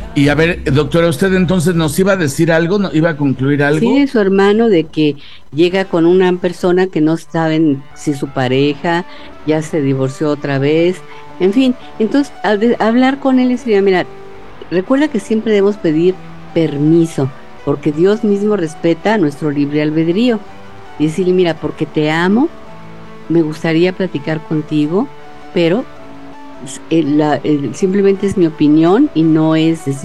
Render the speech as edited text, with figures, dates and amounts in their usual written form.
Y a ver, doctora, usted entonces nos iba a decir algo, ¿iba a concluir Sí, algo? de su hermano, de que llega con una persona que no saben si su pareja ya se divorció otra vez, en fin. Entonces, hablar con él y decirle, mira, recuerda que siempre debemos pedir permiso, porque Dios mismo respeta nuestro libre albedrío. Y decirle, mira, porque te amo, me gustaría platicar contigo, pero simplemente es mi opinión y no es decir